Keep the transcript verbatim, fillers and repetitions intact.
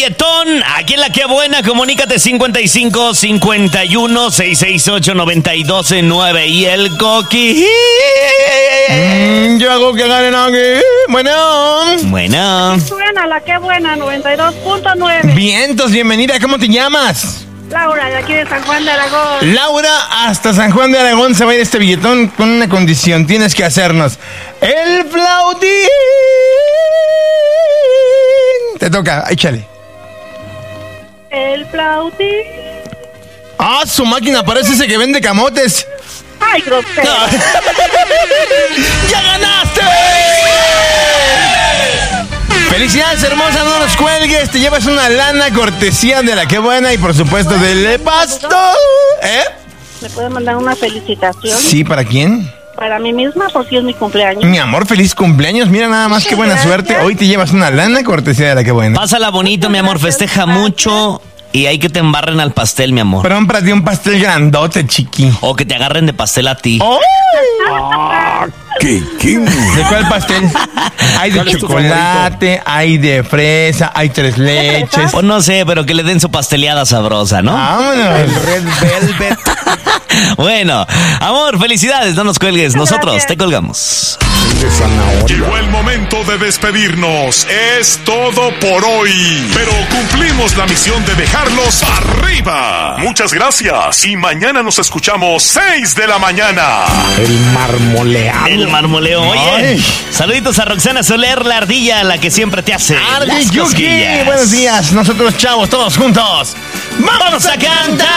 billetón. Aquí en La Que Buena, comunícate cincuenta y cinco, cincuenta y uno, seiscientos sesenta y ocho, noventa y dos nueve. Y el Coqui. Mm, yo hago que ganen aquí. Bueno. Bueno. Suena La Que Buena, noventa y dos punto nueve. Vientos, bienvenida. ¿Cómo te llamas? Laura, de aquí de San Juan de Aragón. Laura, hasta San Juan de Aragón se va a ir este billetón con una condición. Tienes que hacernos el flautín. Te toca, échale. El flautín. Ah, su máquina parece ese que vende camotes. Ay, grosero. ¡Ya ganaste! ¡Felicidades, hermosa! No nos cuelgues. Te llevas una lana cortesía de La Que Buena y, por supuesto, del pasto. ¿Eh? ¿Me puede mandar una felicitación? Sí, ¿para quién? Para mí misma, porque es mi cumpleaños. Mi amor, feliz cumpleaños. Mira nada más, qué buena Gracias. suerte. Hoy te llevas una lana cortesía de La Que Buena. Pásala bonito, mi amor. Festeja mucho. Y hay que te embarren al pastel, mi amor. Pero cómprate un pastel grandote, chiqui. O que te agarren de pastel a ti. ¡Oh! ¿Qué, qué? ¿De cuál pastel? Hay de ¿Cuál es tu chocolate, hay de fresa, hay tres leches. O no sé, pero que le den su pasteleada sabrosa, ¿no? Vámonos. Red Velvet. Bueno, amor, felicidades, no nos cuelgues. Nosotros Gracias. te colgamos. De zanahoria. Llegó el momento de despedirnos. Es todo por hoy. Pero cumplimos la misión de dejarlos arriba. Muchas gracias. Y mañana nos escuchamos seis de la mañana. El marmoleado. El marmoleo. Oye, Ay. saluditos a Roxana Soler, la ardilla, la que siempre te hace Ardi las Yuki, cosquillas. buenos días. Nosotros, chavos, todos juntos. ¡Vamos a cantar!